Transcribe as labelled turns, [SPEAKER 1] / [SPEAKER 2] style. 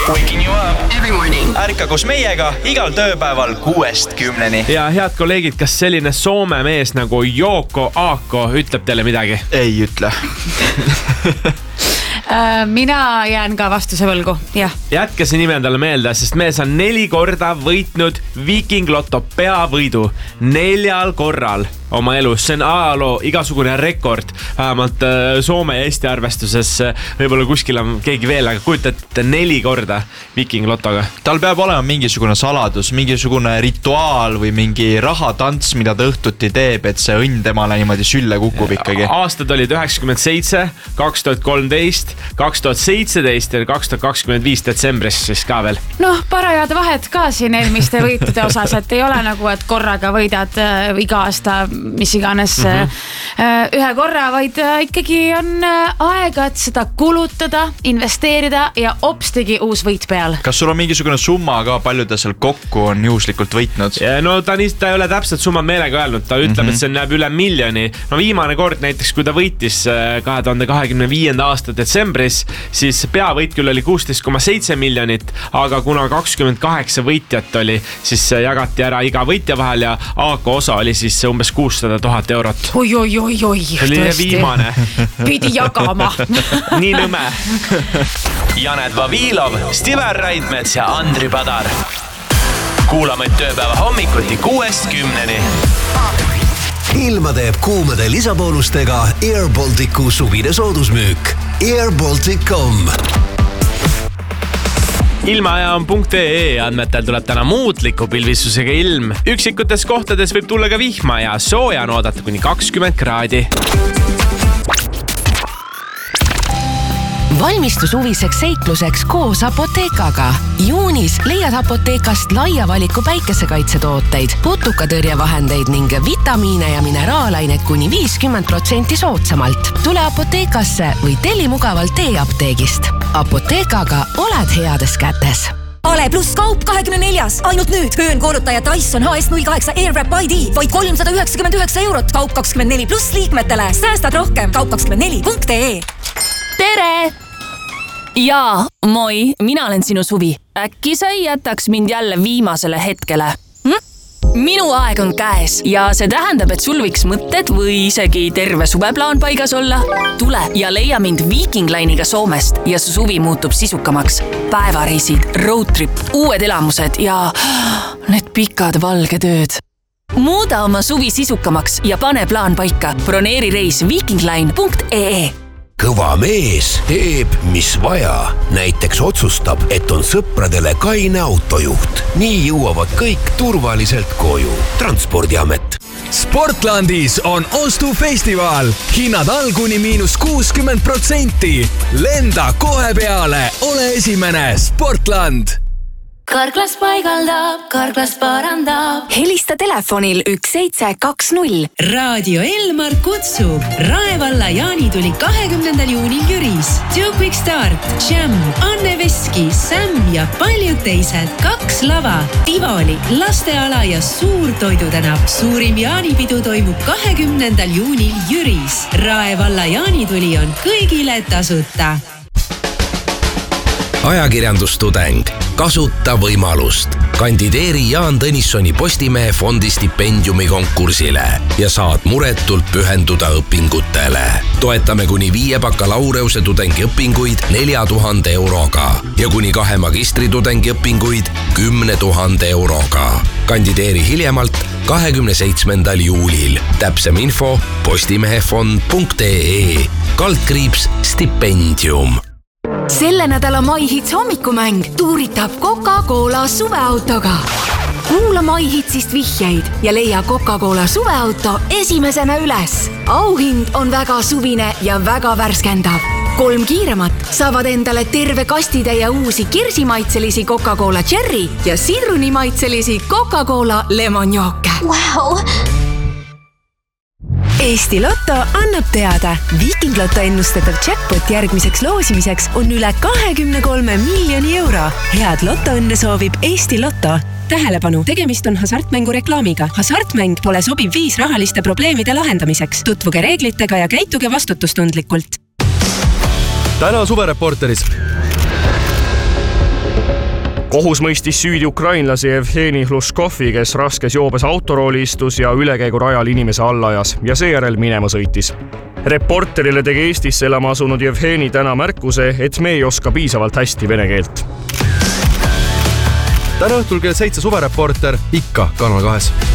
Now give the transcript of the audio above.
[SPEAKER 1] Waking you up
[SPEAKER 2] every morning.
[SPEAKER 1] Ärka koos meiega igal tööpäeval 6-10.
[SPEAKER 3] Ja head kolleegid, kas selline Soome mees nagu Jouko Aako ütleb teile midagi?
[SPEAKER 1] Ei ütle.
[SPEAKER 2] Mina jään ka vastuse võlgu, jah.
[SPEAKER 3] Jätke see nime endale meelde, sest mees on 4 korda võitnud Viking Lotto peavõidu 4 korral oma elus. See on ajaloo igasugune rekord, vähemalt Soome ja Eesti arvestuses. Võib-olla kuskil on keegi veel, aga kujutate 4 korda Viking Lottoga.
[SPEAKER 1] Tal peab olema mingisugune saladus, mingisugune rituaal või mingi rahatants, mida ta õhtuti teeb, et see õnn temale niimoodi sülle kukub ikkagi.
[SPEAKER 3] Aastad olid 97, 2013, 2017 ja 2025 detsembris siis ka veel.
[SPEAKER 2] Noh, parajad vahed ka siin eelmiste võitude osas, et ei ole nagu, et korraga võidad iga aasta mis iganes ühe korra, vaid ikkagi on aega, et seda kulutada, investeerida ja opstigi uus võit peal.
[SPEAKER 1] Kas sul on mingisugune summa ka, palju ta seal kokku on juhuslikult võitnud?
[SPEAKER 3] No ta ei ole täpselt summa meelega öelnud, ta ütleb, et see näeb üle miljoni. No viimane kord näiteks, kui ta võitis 2025. aasta detsembris, siis peavõit küll oli 16,7 miljonit, aga kuna 28 võitjat oli, siis jagati ära iga võitja vahel ja Aako osa oli siis umbes 600 000 eurot.
[SPEAKER 2] Oi,
[SPEAKER 3] oli viimane.
[SPEAKER 2] Pidi jagama.
[SPEAKER 3] Nii nõme.
[SPEAKER 1] Janet Vavilov, Stiver Raidmets ja Andri Padar. Kuulame tööpäeva hommikuti 6-10.
[SPEAKER 4] Ilma teeb kuumade lisaboonustega Air Balticu suvine soodusmüük. airbaltic.com.
[SPEAKER 3] Ilmaaja on .ee andmetel tuleb täna muutliku pilvisusega ilm. Üksikutes kohtades võib tulla ka vihma ja sooja on oodata kuni 20 kraadi.
[SPEAKER 5] Valmistu suviseks seikluseks koos Apoteekaga. Juunis leiad Apoteekast laia valiku päikesekaitsetooteid, putukatõrjevahendeid ning vitamiine ja mineraalaineid kuni 50% soodsamalt. Tule Apoteekasse või telli mugavalt e-apteegist. Apoteekaga oled heades kätes.
[SPEAKER 6] Ale pluss kaup 24. Ainult nüüd höönkoolutaja Dyson HS08 Airwrap ID vaid 399 eurot. Kaup 24 pluss liikmetele. Säästad rohkem. Kaup24.ee.
[SPEAKER 7] Tere! Jaa, moi, mina olen sinu Suvi. Äkki sa ei jätaks mind jälle viimasele hetkele? Minu aeg on käes ja see tähendab, et sul võiks mõtted või isegi terve suveplaan paigas olla. Tule ja leia mind Viking Line'iga Soomest ja su suvi muutub sisukamaks. Päevareisid, roadtrip, uued elamused ja need pikad valged ööd. Muuda oma suvi sisukamaks ja pane plaan paika. Broneeri reis vikingline.ee.
[SPEAKER 4] Kõva mees teeb, mis vaja. Näiteks otsustab, et on sõpradele kaine autojuht. Nii jõuavad kõik turvaliselt koju. Transpordiamet.
[SPEAKER 8] Sportlandis on ostufestival. Hinnad alguni -60%. Lenda kohe peale. Ole esimene. Sportland.
[SPEAKER 9] Karklas paigaldab, Karklas parandab.
[SPEAKER 5] Helista telefonil 1720.
[SPEAKER 10] Radio Elmar kutsub. Raevalla jaanituli 20. juunil Jüris. Too Quick Start, Jam, Anne Veski, Sam ja paljud teised. 2 lava, Tivoli, lasteala ja suur toidutänav. Suurim jaanipidu toimub 20. juunil Jüris. Raevalla jaanituli on kõigile tasuta.
[SPEAKER 4] Ajakirjandustudeng. Kasuta võimalust. Kandideeri Jaan Tõnissoni Postimehe fondi stipendiumi konkursile ja saad muretult pühenduda õpingutele. Toetame kuni 5 bakalaureuse tudengiõpinguid 4000 euroga ja kuni 2 magistritudengi õpinguid 10 000 euroga. Kandideeri hiljemalt 27. juulil. Täpsem info postimehefond.ee /stipendium.
[SPEAKER 5] Selle nädala MyHits hommikumäng tuuritab Coca-Cola suveautoga. Kuula MyHitsist vihjeid ja leia Coca-Cola suveauto esimesena üles. Auhind on väga suvine ja väga värskendav. 3 kiiremat saavad endale terve kastitäie uusi kirsimaitselisi Coca-Cola Cherry ja sidrunimaitselisi Coca-Cola lemonjooke.
[SPEAKER 9] Wow!
[SPEAKER 5] Eesti Lotto annab teada. Viking Lotto ennustatav jackpot järgmiseks loosimiseks on üle 23 miljoni euro. Head Lottoõnne soovib Eesti Lotto. Tähelepanu, tegemist on hasartmängu reklaamiga. Hasartmäng pole sobiv viis rahaliste probleemide lahendamiseks. Tutvuge reeglitega ja käituge vastutustundlikult.
[SPEAKER 8] Täna suvereporteris.
[SPEAKER 11] Kohus mõistis süüdi ukrainlasi Evgeni Hluškovi, kes raskes joobes autorooli istus ja ülekäigurajal inimese alla ajas ja seejärel minema sõitis. Reporterile tegi Eestisse elama asunud Evgeni täna märkuse, et me ei oska piisavalt hästi vene keelt.
[SPEAKER 12] Täna õhtul kell 7 suvereporter ikka Kanal 2.